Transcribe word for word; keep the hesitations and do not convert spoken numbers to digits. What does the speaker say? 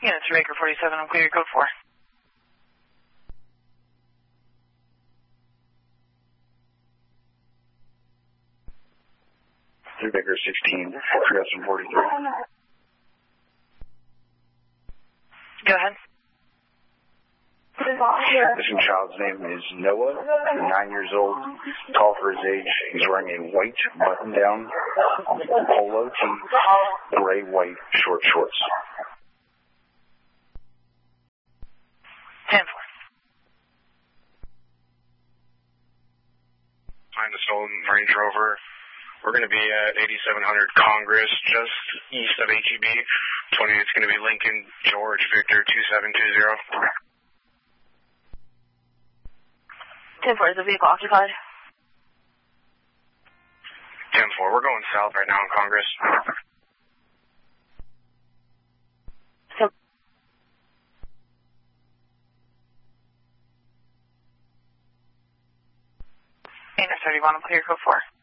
Units for Baker forty-seven, I'm clear, code four. three Baker sixteen, Progressive forty-three. Go ahead. Missing child's name is Noah, nine years old, tall for his age. He's wearing a white button-down polo tee, gray-white short shorts. ten four. Find the stolen Range Rover. We're going to be at eighty-seven hundred Congress, just east of H E B. twenty-eight's going to be Lincoln, George, Victor, two seven two zero. ten four, is the vehicle occupied? ten four, we're going south right now in Congress. So, Unit thirty-one, I'm clear, code four.